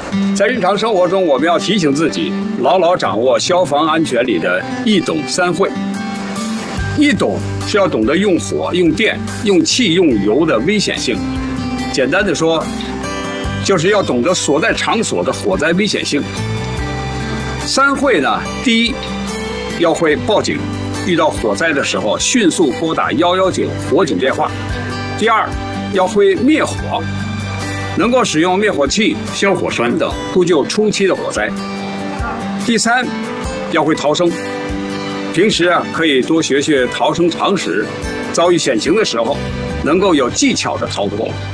在日常生活中，我们要提醒自己，牢牢掌握消防安全里的易懂三会。易懂是要懂得用火、用电、用气、用油的危险性。简单的说，就是要懂得所在场所的火灾危险性。三会呢，第一，要会报警，遇到火灾的时候迅速拨打119火警电话。第二，要会灭火，能够使用灭火器、消火栓等扑救初期的火灾。第三，要会逃生，平时可以多学学逃生常识，遭遇险情的时候能够有技巧的逃脱。